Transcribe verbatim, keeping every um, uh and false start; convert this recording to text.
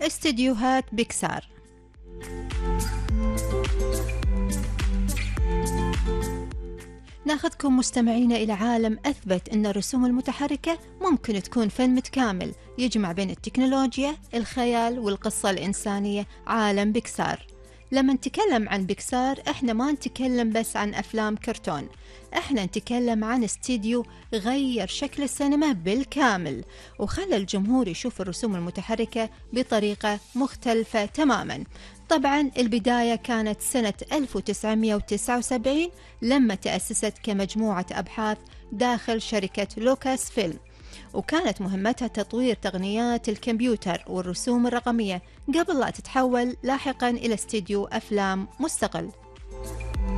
استديوهات بيكسار. ناخذكم مستمعينا إلى عالم أثبت أن الرسوم المتحركة ممكن تكون فن متكامل يجمع بين التكنولوجيا، الخيال والقصة الإنسانية. عالم بيكسار. لما نتكلم عن بيكسار احنا ما نتكلم بس عن أفلام كرتون، احنا نتكلم عن استديو غير شكل السينما بالكامل وخلى الجمهور يشوف الرسوم المتحركة بطريقة مختلفة تماما. طبعا البداية كانت سنة ألف وتسعمئة وتسعة وسبعين لما تأسست كمجموعة أبحاث داخل شركة لوكاس فيلم، وكانت مهمتها تطوير تقنيات الكمبيوتر والرسوم الرقمية قبل لا تتحول لاحقا إلى استديو أفلام مستقل.